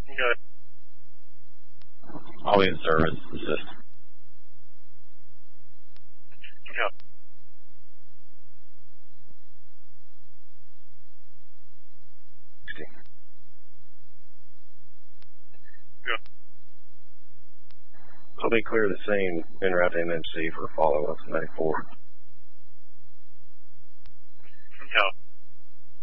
Good. All in service assist. Yep. Good. So they clear the scene en route to MMC for follow-up 94. Yep.